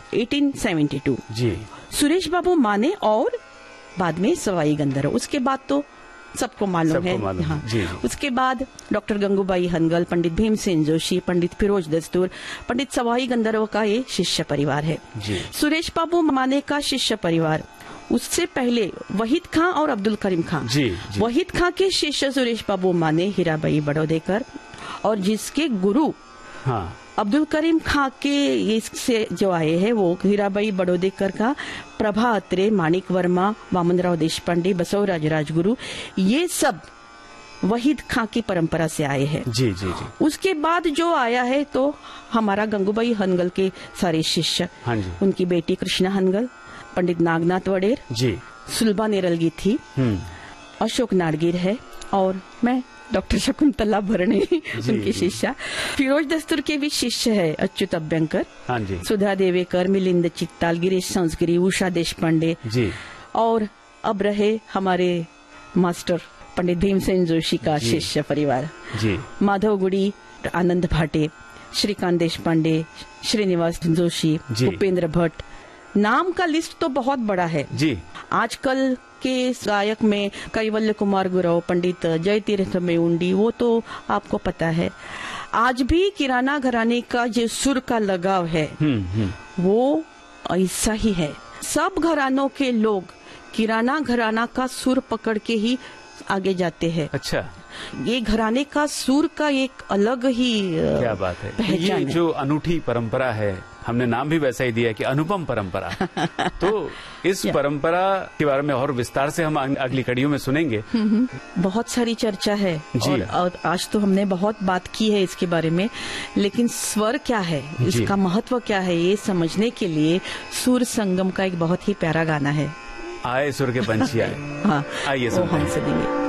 1872 जी। सुरेश बाबू माने और बाद में सवाई गंधर्व। उसके बाद तो सबको मालूम है। हाँ। जी, जी। उसके बाद डॉक्टर गंगूबाई हनगल, पंडित भीमसेन जोशी, पंडित फिरोज दस्तूर, पंडित सवाई गंधर्व का ये शिष्य परिवार है। जी। सुरेश बाबू माने का शिष्य परिवार, उससे पहले वहीद खां और अब्दुल करीम खां। जी, जी। वहीद खां के शिष्य सुरेश बाबू माने हीराबाई बड़ौदेकर, और जिसके गुरु हाँ। अब्दुल करीम खां के इससे जो आए हैं वो हीराबाई बड़ौदेकर का प्रभा अत्रे, माणिक वर्मा, वामनराव देशपांडे, बसवराज राजगुरु, ये सब वहीद खां की परंपरा से आए हैं। जी, जी, जी। उसके बाद जो आया है तो हमारा गंगूबाई हनगल के सारे शिष्य, हाँ जी। उनकी बेटी कृष्णा हनगल, पंडित नागनाथ वडेर, जी। सुलभा नेरलगी थी, अशोक नाडगिर है, और मैं डॉक्टर शकुंतला भरणे उनकी शिष्या। फिरोज दस्तूर के भी शिष्य है अच्युत अभ्यंकर, हाँ जी। सुधा देवेकर, मिलिंद चित्ताल, गिरीश संस्गिरी, उषा देशपांडे जी। और अब रहे हमारे मास्टर पंडित भीमसेन जोशी का शिष्य परिवार। जी। माधव गुड़ी, आनंद भाटे, श्रीकांत देशपांडे, श्रीनिवास जोशी, उपेंद्र भट्ट, नाम का लिस्ट तो बहुत बड़ा है। जी। आजकल के गायक में कैवल्य कुमार गुरव, पंडित जयतीर्थ मेउंडी, वो तो आपको पता है। आज भी किराना घराने का जो सुर का लगाव है वो ऐसा ही है। सब घरानों के लोग किराना घराना का सुर पकड़ के ही आगे जाते हैं। अच्छा। ये घराने का सुर का एक अलग ही क्या बात है। पहचान ये जो अनूठी परंपरा है, हमने नाम भी वैसा ही दिया कि अनुपम परंपरा। तो इस परंपरा के बारे में और विस्तार से हम अगली कड़ियों में सुनेंगे। बहुत सारी चर्चा है और आज तो हमने बहुत बात की है इसके बारे में, लेकिन स्वर क्या है, इसका महत्व क्या है, ये समझने के लिए सुर संगम का एक बहुत ही प्यारा गाना है, आए सुर के पंछी आए। हाँ, आइए वो हम से देंगे।